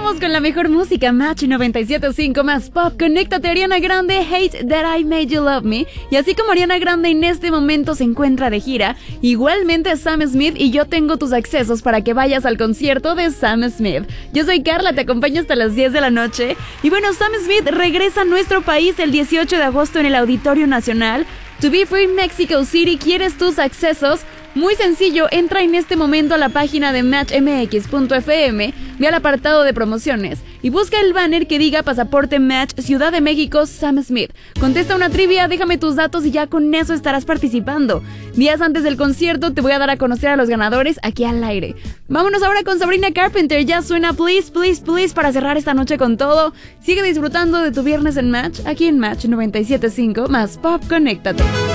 Continuamos con la mejor música, Match 97.5 más pop. Conéctate, Ariana Grande, Hate That I Made You Love Me. Y así como Ariana Grande en este momento se encuentra de gira, igualmente Sam Smith y yo tengo tus accesos para que vayas al concierto de Sam Smith. Yo soy Carla, te acompaño hasta las 10 de la noche. Y bueno, Sam Smith regresa a nuestro país el 18 de agosto en el Auditorio Nacional. To Be Free Mexico City, ¿quieres tus accesos? Muy sencillo, entra en este momento a la página de matchmx.fm, ve al apartado de promociones y busca el banner que diga Pasaporte Match Ciudad de México Sam Smith. Contesta una trivia, déjame tus datos y ya con eso estarás participando. Días antes del concierto te voy a dar a conocer a los ganadores aquí al aire. Vámonos ahora con Sabrina Carpenter, ya suena Please, Please, Please para cerrar esta noche con todo. Sigue disfrutando de tu viernes en Match, aquí en Match 97.5 más Pop, conéctate.